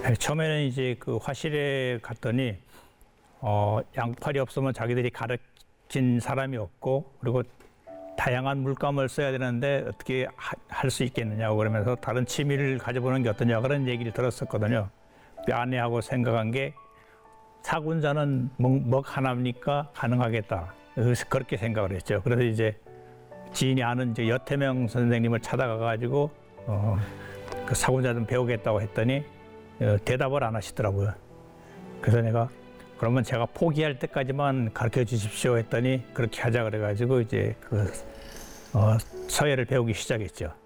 처음에는 이제 그 화실에 갔더니 양팔이 없으면 자기들이 가르친 사람이 없고, 그리고 다양한 물감을 써야 되는데 어떻게 할 수 있겠느냐고 그러면서 다른 취미를 가져보는 게 어떠냐 그런 얘기를 들었었거든요. 아내하고 생각한 게 사군자는 먹 하나입니까? 가능하겠다. 그래서 그렇게 생각을 했죠. 그래서 이제 지인이 아는 이제 여태명 선생님을 찾아가 가지고 그 사군자 좀 배우겠다고 했더니 대답을 안 하시더라고요. 그래서 내가 그러면 제가 포기할 때까지만 가르쳐 주십시오 했더니 그렇게 하자 그래가지고 이제 그 서예를 배우기 시작했죠.